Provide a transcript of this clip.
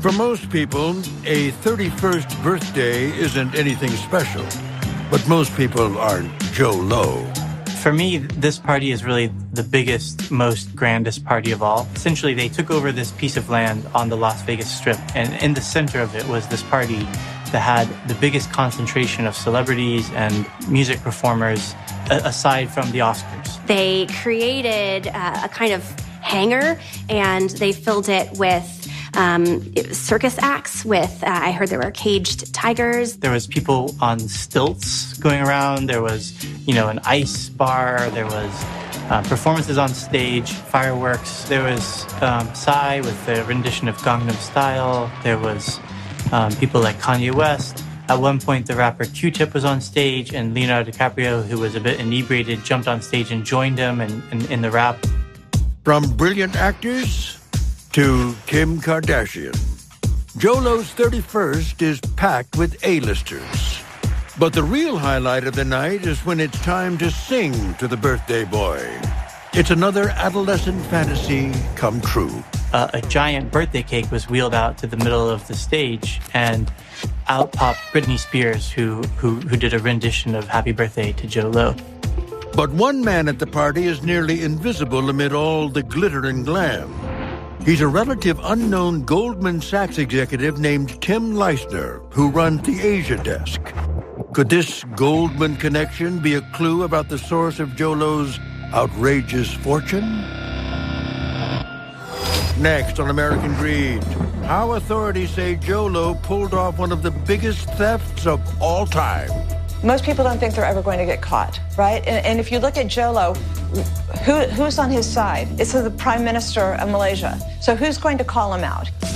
For most people, a 31st birthday isn't anything special. But most people aren't Joe Low. For me, this party is really the biggest, most grandest party of all. Essentially, they took over this piece of land on the Las Vegas Strip, and in the center of it was this party that had the biggest concentration of celebrities and music performers aside from the Oscars. They created a kind of hangar, and they filled it with circus acts with, I heard there were caged tigers. There was people on stilts going around. There was, an ice bar. There was performances on stage, fireworks. There was Psy with the rendition of Gangnam Style. There was people like Kanye West. At one point, the rapper Q-Tip was on stage, and Leonardo DiCaprio, who was a bit inebriated, jumped on stage and joined him in the rap. From brilliant actors to Kim Kardashian, Joe Low's 31st is packed with A-listers. But the real highlight of the night is when it's time to sing to the birthday boy. It's another adolescent fantasy come true. A giant birthday cake was wheeled out to the middle of the stage, and out popped Britney Spears, who did a rendition of Happy Birthday to Joe Low. But one man at the party is nearly invisible amid all the glitter and glam. He's a relative unknown Goldman Sachs executive named Tim Leissner, who runs the Asia desk. Could this Goldman connection be a clue about the source of Joe Low's outrageous fortune? Next on American Greed, how authorities say Joe Low pulled off one of the biggest thefts of all time. Most people don't think they're ever going to get caught, right? And if you look at Joe Low, who's on his side? It's the Prime Minister of Malaysia. So who's going to call him out?